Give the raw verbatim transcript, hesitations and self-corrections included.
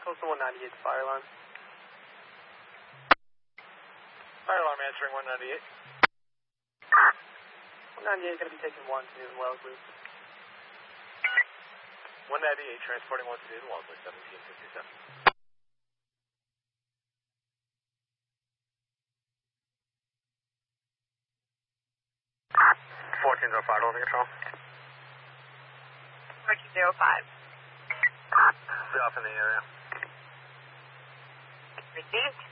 Postal one ninety-eight, fire alarm. Fire alarm answering one ninety-eight. one ninety-eight going to be taking one to Newton Wellesley. one ninety-eight transporting one to Newton Wellesley, seventeen fifty-seven. fourteen oh five, over control. fourteen oh five. Be off in the area. Received.